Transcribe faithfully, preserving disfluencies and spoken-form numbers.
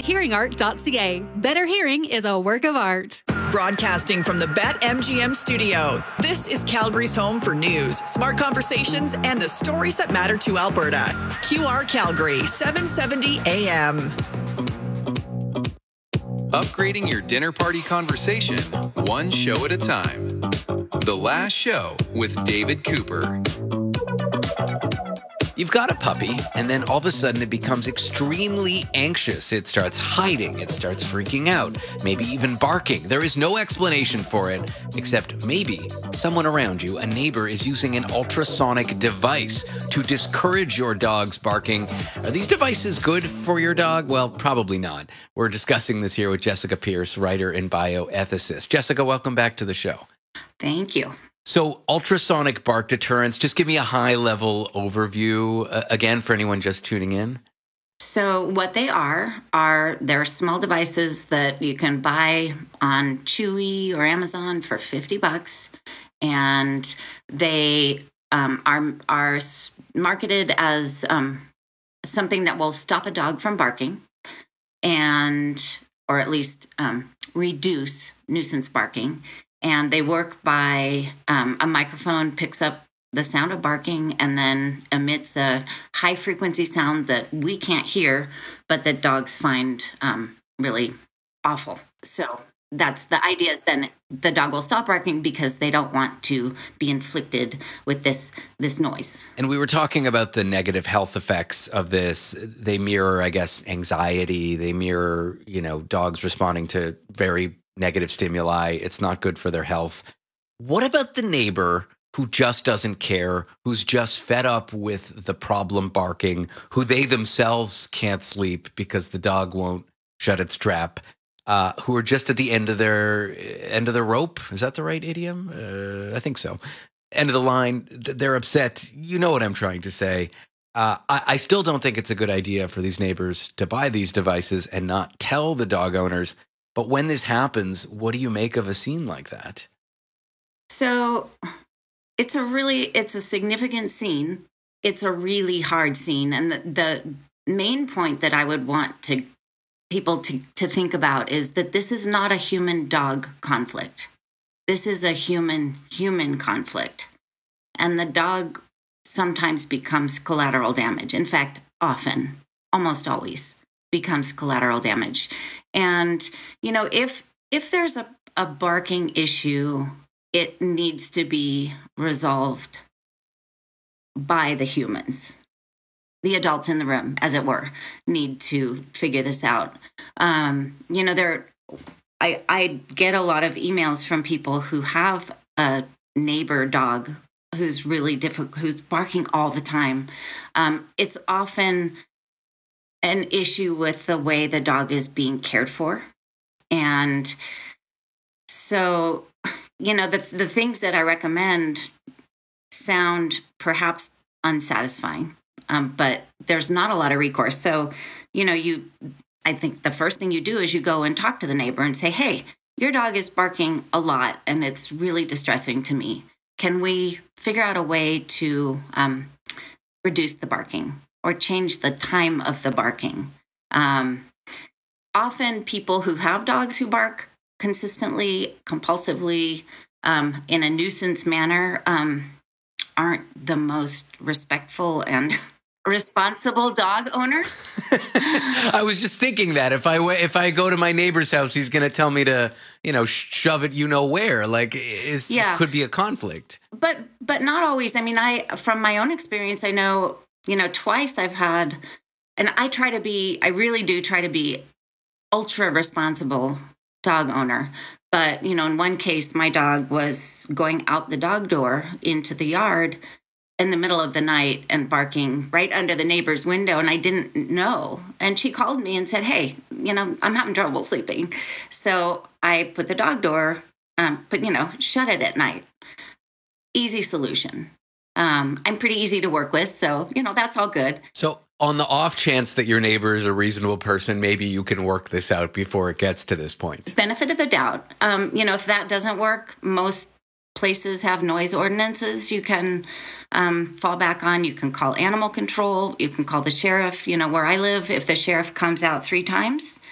hearing art dot c a. Better hearing is a work of art. Broadcasting from the BetMGM studio, this is Calgary's home for news, smart conversations, and the stories that matter to Alberta. Q R Calgary, seven seventy A M. Upgrading your dinner party conversation, one show at a time. The Last Show with David Cooper. You've got a puppy, and then all of a sudden it becomes extremely anxious. It starts hiding. It starts freaking out, maybe even barking. There is no explanation for it, except maybe someone around you, a neighbor, is using an ultrasonic device to discourage your dog's barking. Are these devices good for your dog? Well, probably not. We're discussing this here with Jessica Pierce, writer and bioethicist. Jessica, welcome back to the show. Thank you. So ultrasonic bark deterrence, just give me a high-level overview, uh, again, for anyone just tuning in. So what they are, are they're small devices that you can buy on Chewy or Amazon for fifty bucks. And they um, are, are marketed as um, something that will stop a dog from barking and, or at least um, reduce nuisance barking. And they work by um, a microphone picks up the sound of barking and then emits a high frequency sound that we can't hear, but that dogs find um, really awful. So that's the idea, is then the dog will stop barking because they don't want to be inflicted with this this noise. And we were talking about the negative health effects of this. They mirror, I guess, anxiety. They mirror, you know, dogs responding to very negative stimuli. It's not good for their health. What about the neighbor who just doesn't care, who's just fed up with the problem barking, who they themselves can't sleep because the dog won't shut its trap, uh, who are just at the end of their end of the rope? Is that the right idiom? Uh, I think so. End of the line. They're upset. You know what I'm trying to say. Uh, I, I still don't think it's a good idea for these neighbors to buy these devices and not tell the dog owners. But when this happens, what do you make of a scene like that? So it's a really, it's a significant scene. It's a really hard scene. And the, the main point that I would want to people to, to think about is that this is not a human-dog conflict. This is a human-human conflict. And the dog sometimes becomes collateral damage. In fact, often, almost always, becomes collateral damage. And, you know, if if there's a, a barking issue, it needs to be resolved by the humans. The adults in the room, as it were, need to figure this out. Um, you know, there, I, I get a lot of emails from people who have a neighbor dog who's really difficult, who's barking all the time. Um, it's often an issue with the way the dog is being cared for. And so, you know, the the things that I recommend sound perhaps unsatisfying, um, but there's not a lot of recourse. So, you know, you, I think the first thing you do is you go and talk to the neighbor and say, hey, your dog is barking a lot and it's really distressing to me. Can we figure out a way to um, reduce the barking or change the time of the barking? Um, often people who have dogs who bark consistently, compulsively, um, in a nuisance manner, um, aren't the most respectful and responsible dog owners. I was just thinking that if I if I go to my neighbor's house, he's going to tell me to, you know, shove it, you know where. Like, it yeah. could be a conflict. But but not always. I mean, I from my own experience, I know, you know, twice I've had, and I try to be, I really do try to be ultra responsible dog owner. But, you know, in one case, my dog was going out the dog door into the yard in the middle of the night and barking right under the neighbor's window, and I didn't know. And she called me and said, hey, you know, I'm having trouble sleeping. So I put the dog door, um, but, you know, shut it at night. Easy solution. Um, I'm pretty easy to work with, so, you know, that's all good. So on the off chance that your neighbor is a reasonable person, maybe you can work this out before it gets to this point. Benefit of the doubt. Um, you know, if that doesn't work, most places have noise ordinances you can um, fall back on. You can call animal control. You can call the sheriff. You know, where I live, if the sheriff comes out three times,